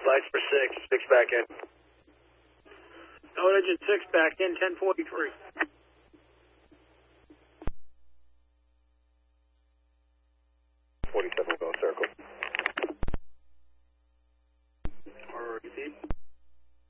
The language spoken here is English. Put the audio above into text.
Lights for 6. 6 back in. Node engine 6 back in, 1043.